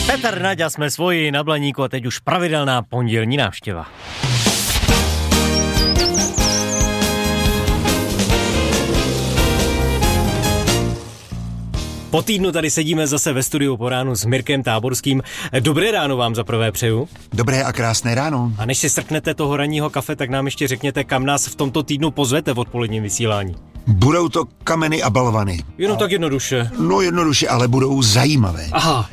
Petr, Naďa, jsme svoji na Blaníku a teď už pravidelná pondělní návštěva. Po týdnu tady sedíme zase ve studiu po ránu s Mirkem Táborským. Dobré ráno vám za prvé přeju. Dobré a krásné ráno. A než si strknete toho ranního kafe, tak nám ještě řekněte, kam nás v tomto týdnu pozvete v odpoledním vysílání. Budou to kameny a balvany. Jenom tak jednoduše. No jednoduše, ale budou zajímavé. Aha.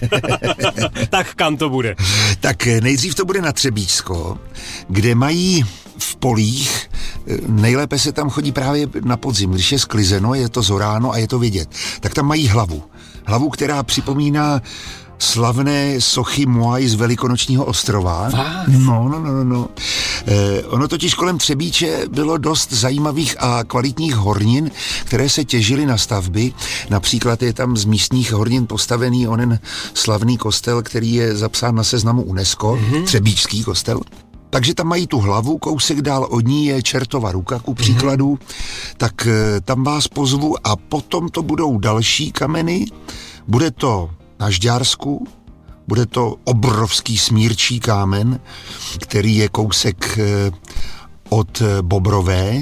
Tak kam to bude? Tak nejdřív to bude na Třebíčsko, kde mají v polích, nejlépe se tam chodí právě na podzim, když je sklizeno, je to zoráno a je to vidět. Tak tam mají hlavu, která připomíná slavné sochy Moai z Velikonočního ostrova. No. Ono totiž kolem Třebíče bylo dost zajímavých a kvalitních hornin, které se těžily na stavby. Například je tam z místních hornin postavený onen slavný kostel, který je zapsán na seznamu UNESCO, Třebíčský kostel. Takže tam mají tu hlavu, kousek dál od ní je Čertova ruka, ku příkladu, tak tam vás pozvu a potom to budou další kameny, bude to na Žďársku, bude to obrovský smírčí kámen, který je kousek od Bobrové,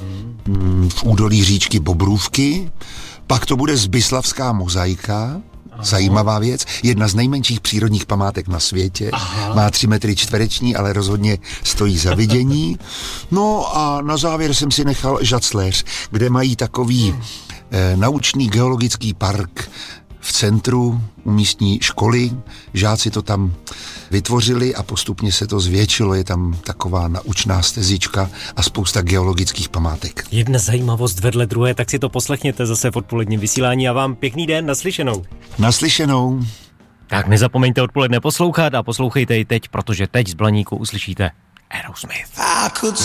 v údolí říčky Bobrůvky, pak to bude Zbyslavská mozaika, zajímavá věc, jedna z nejmenších přírodních památek na světě, má 3 metry čtvereční, ale rozhodně stojí za vidění. No a na závěr jsem si nechal Žacléř, kde mají takový naučný geologický park v centru u místní školy. Žáci to tam vytvořili a postupně se to zvětšilo. Je tam taková naučná stezička a spousta geologických památek. Jedna zajímavost vedle druhé, tak si to poslechněte zase v odpoledním vysílání a vám pěkný den, naslyšenou. Naslyšenou. Tak nezapomeňte odpoledne poslouchat a poslouchejte i teď, protože teď z Blaníku uslyšíte Aerosmith.